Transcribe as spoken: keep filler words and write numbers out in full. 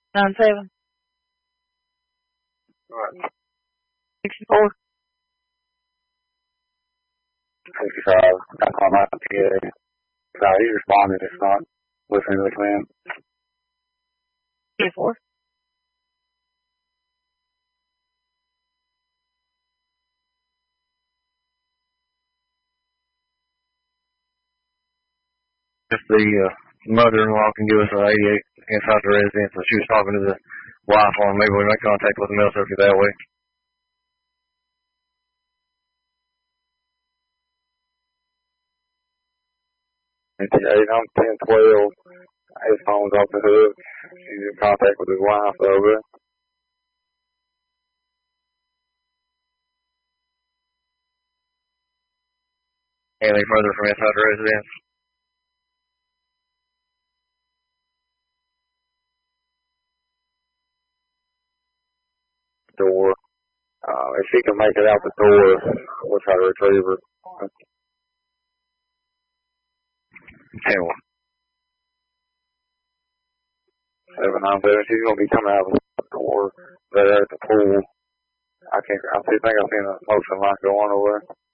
nine seven. Right. sixty-four. sixty-five. That's on my P A. No, he's responding. It's not listening to the command. twenty-four. If the uh, mother-in-law can give us an eighty-eight inside the residence, and she was talking to the wife on, maybe we make contact with the mail circuit that way. eight, I'm ten twelve. His phone's off the hook. She's in contact with his wife over. Anything further from inside the residence? Door. Uh, if she can make it out the door, we'll try to retrieve her. ten one. seven nine seven. She's going to be coming out of the door there at the pool. I can't, I think I've seen a motion light go on over there.